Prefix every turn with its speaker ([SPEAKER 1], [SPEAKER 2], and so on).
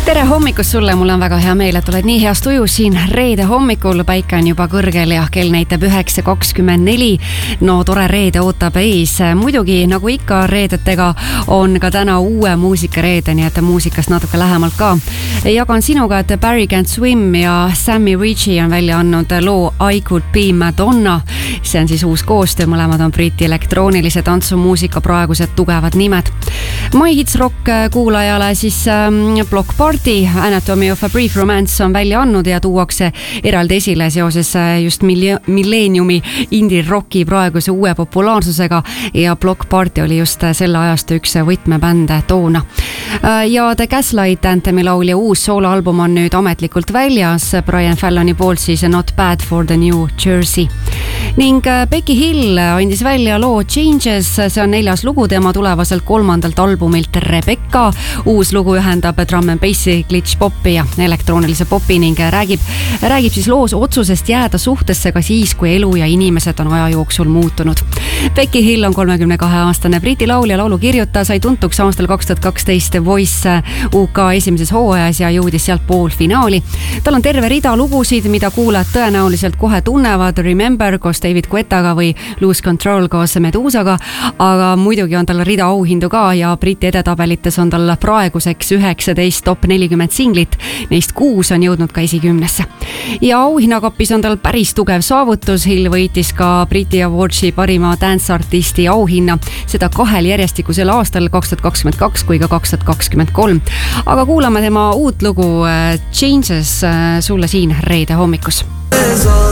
[SPEAKER 1] Tere hommikust sulle, mul on väga hea meel, et oled nii heas tujus siin reede hommikul. Päike on juba kõrgel ja kell näitab 9:24. No tore reede ootab ees. Muidugi nagu ikka reedetega on ka täna uue muusikareede, nii et muusikast natuke lähemalt ka. Jagan sinuga, et Barry Can't Swim ja Sammy Ritchie on välja andnud loo I Could Be Madonna. See on siis uus koostöö, mõlemad on Briti elektroonilise tantsumuusika praegused tugevad nimed. My Hits Rock kuulajale siis Block Party Anatomy of a Brief Romance on välja andnud ja tuuakse eraldi esile seoses just Millenniumi indie rocki praeguse uue populaarsusega ja Block Party oli just selle ajastu üks võtmebände toona. Ja The Gaslight Anthemi laulja uus sooloalbum on nüüd ametlikult väljas, Brian Falloni poolt siis Not Bad for the New Jersey. Ning Becky Hill andis välja loo Changes, see on 4. lugu tema tulevaselt 3. albumilt Rebecca. Uus lugu ühendab drum and bassi, glitch popi ja elektroonilise popi ning räägib siis loos otsusest jääda suhtesse ka siis, kui elu ja inimesed on aja jooksul muutunud. Becky Hill on 32-aastane Briti laulja, laulukirjutaja, sai tuntuks aastal 2012 The Voice UK esimeses hooajas ja jõudis sealt poolfinaali. Tal on terve rida lugusid, mida kuulajad tõenäoliselt kohe tunnevad, Remember koos David Guettaga või Lose Control koos Medusaga, aga muidugi on tal rida auhindu ka ja Briti edetabelites on tal praeguseks 19 top 40 singlit, neist 6 on jõudnud ka esikümnesse. Ja auhinnakapis on tal päris tugev saavutus, Hill võitis ka Briti Awardsi parima dance-artisti auhinna, seda 2 järjestikusel aastal 2022 kui ka 2023. Aga kuulame tema uut lugu Changes sulle siin reede hommikus.